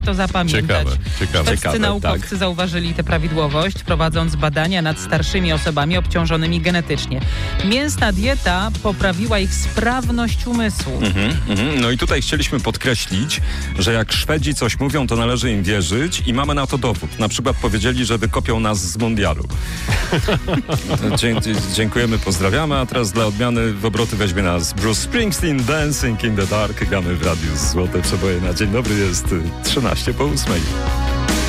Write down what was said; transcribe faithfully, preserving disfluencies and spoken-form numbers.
to zapamiętać. Ciekawe, ciekawe. Wszyscy ciekawe, naukowcy tak. zauważyli tę prawidłowość, prowadząc badania nad starszymi osobami obciążonymi genetycznie. Mięsna dieta poprawiła ich sprawność umysłu. Mhm, mhm. No i tutaj chcieliśmy podkreślić, że jak Szwedzi coś mówią, to należy im wierzyć i mamy na to dowód. Na przykład powiedzieli, że wykopią nas z mundialu. Dzie- dziękujemy, pozdrawiamy, a teraz dla odmiany w obroty weźmie nas Bruce Springsteen, Dancing in the Dark. Gramy w radiu Złote Przeboje na dzień dobry, jest trzynaście po ósmej.